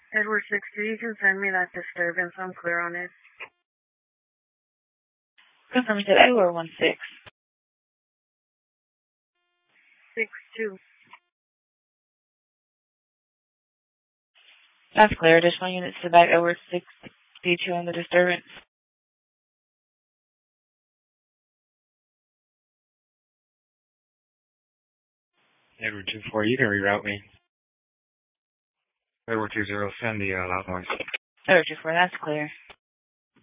Edward 60, you can send me that disturbance. I'm clear on it. Confirm, you said 2 or 1-6? 6-2. That's clear. Additional units to back Edward 62 on the disturbance. Edward 24, you can reroute me. Edward 20, send the loud noise. Edward 24, that's clear.